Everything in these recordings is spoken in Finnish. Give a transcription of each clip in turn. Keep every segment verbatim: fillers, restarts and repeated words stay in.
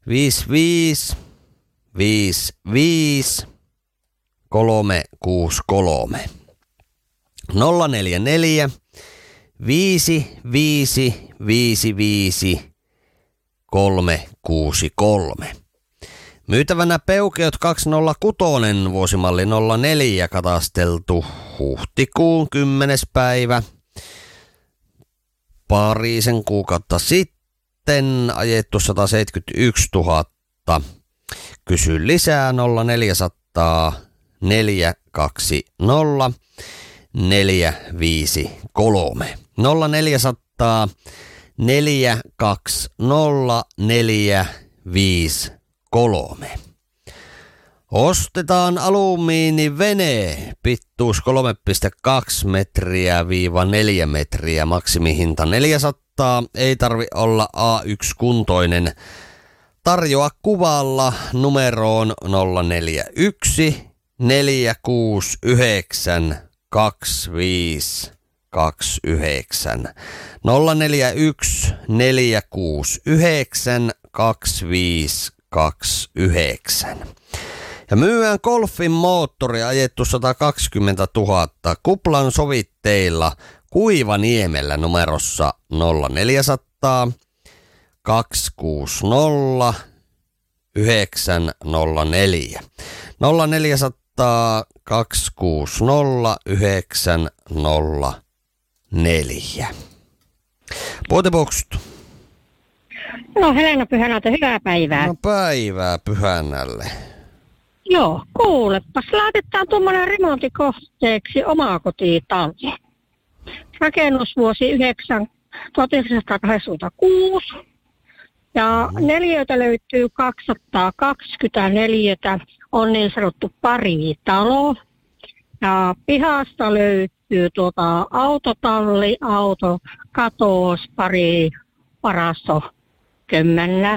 viisi viisi viisi viisi kolme kuusi kolme. nolla neljä neljä viisi viisi viisi viisi kolme kuusi kolme. Myytävänä Peugeot kaksisataakuusi vuosimalli nolla neljä katasteltu huhtikuun kymmenes päivä. Parisen kuukautta sitten ajettu sata seitsemänkymmentäyksituhatta. Kysy lisää nolla neljä nolla neljä kaksi nolla neljä viisi kolme. nolla neljä nolla neljä kaksi nolla neljä viisi kolme. Ostetaan alumiinivene, pittuus kolme pilkku kaksi metriä viiva neljä metriä, maksimihinta neljäsataa, ei tarvi olla A yksi kuntoinen. Tarjoa kuvalla numeroon nolla neljä yksi neljä kuusi yhdeksän kaksi viisi kaksi yhdeksän. nolla neljä yksi neljä kuusi yhdeksän kaksi viisi kaksi yhdeksän. Ja myyään Golfin moottori ajettu sata kaksikymmentätuhatta kuplan sovitteilla Kuivaniemellä numerossa nolla neljä nolla kaksi kuusi nolla yhdeksän nolla neljä. nolla neljä nolla kaksi kuusi nolla yhdeksän nolla neljä. Puotipukset. No Helena Pyhänältä, hyvää päivää. No päivää Pyhänälle. Joo, kuulepas. Laitetaan tuommoinen remontikohteeksi omakotitalo. Rakennusvuosi tuhatyhdeksänsataakahdeksankymmentäkuusi. Ja neliöitä löytyy kaksisataakaksikymmentäneljä. On niin sanottu paritalo. Ja pihasta löytyy tuota autotalli, autokatos, pari varasto kömmänä.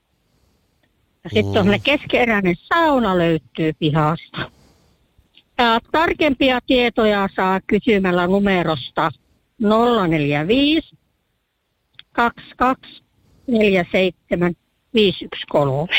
Ja sitten mm. tuollainen keskeeräinen sauna löytyy pihasta. Ja tarkempia tietoja saa kysymällä numerosta nolla neljä viisi kaksi kaksi neljä seitsemän viisi yksi kolme.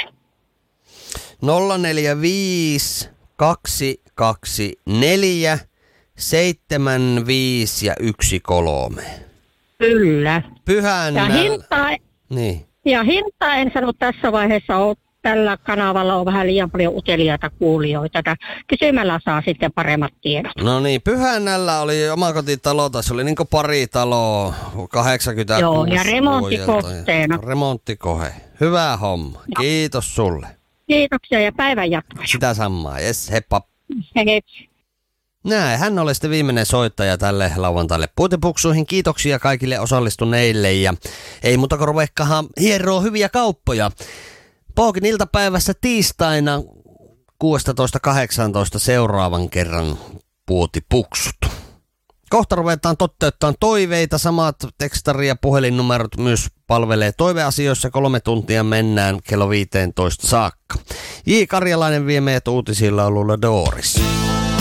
nolla neljä viisi kaksi kaksi neljä seitsemän viisi ja yksi kolme. Kyllä. Pyhänä. Ja hintaa, niin. ja hintaa en sano tässä vaiheessa ole. Tällä kanavalla on vähän liian paljon uteliaita kuulijoita. Kysymällä saa sitten paremmat tiedot. No niin, Pyhänällä oli omakotitalo, tässä oli niinku pari taloa, kahdeksankymmentäkuusi Joo, ja remonttikohteena. Remonttikohe. Hyvä homma. Kiitos sulle. Kiitoksia ja päivän jatkoa. Sitä samaa. Jes, heppa. Hei. Näin, hän oli sitten viimeinen soittaja tälle lauantaille Puutipuksuihin. Kiitoksia kaikille osallistuneille ja ei muuta kuin ruveikkahan hieroo hyviä kauppoja. Pookin iltapäivässä tiistaina kuusitoista kahdeksantoista seuraavan kerran Puutipuksut. Kohta ruvetaan toteuttaa toiveita. Samat tekstari- ja puhelinnumerot myös palvelee toiveasioissa. Kolme tuntia mennään kello viisitoista saakka. J. Karjalainen vie meidät uutisilla Lulla Doris.